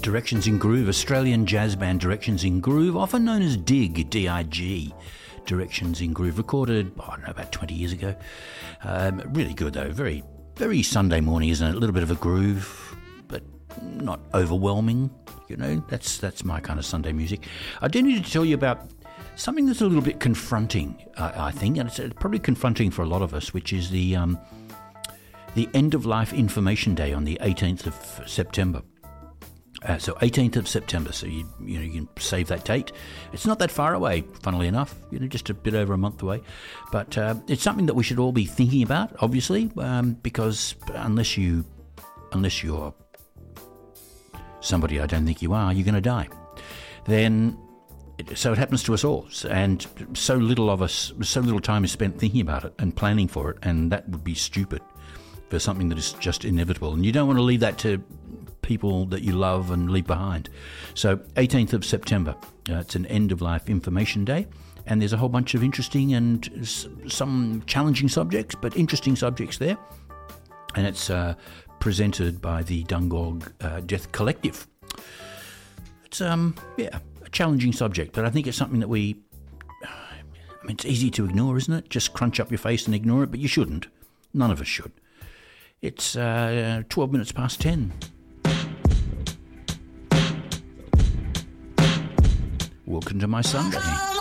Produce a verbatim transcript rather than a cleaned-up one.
Directions in Groove, Australian jazz band Directions in Groove, often known as DIG, D I G. Directions in Groove, recorded, oh, I don't know, about twenty years ago. Um, really good though, very, very Sunday morning, isn't it? A little bit of a groove, but not overwhelming. You know, that's that's my kind of Sunday music. I do need to tell you about something that's a little bit confronting, I, I think, and it's probably confronting for a lot of us, which is the um, the End of Life Information Day on the eighteenth of September. Uh, so eighteenth of September, so you you know you can save that date. It's not that far away, funnily enough, you know, just a bit over a month away. But uh, it's something that we should all be thinking about, obviously, um, because unless you unless you're somebody I don't think you are, you're going to die. Then, it, so it happens to us all, and so little of us, so little time is spent thinking about it and planning for it, and that would be stupid for something that is just inevitable. And you don't want to leave that to people that you love and leave behind. So eighteenth of September, uh, it's an End of Life Information Day, and there's a whole bunch of interesting and s- some challenging subjects, but interesting subjects there. And it's uh, presented by the Dungog uh, Death Collective. It's um yeah a challenging subject, but I think it's something that we. I mean, it's easy to ignore, isn't it? Just crunch up your face and ignore it, but you shouldn't. None of us should. It's uh, twelve minutes past ten. Welcome to my Sunday.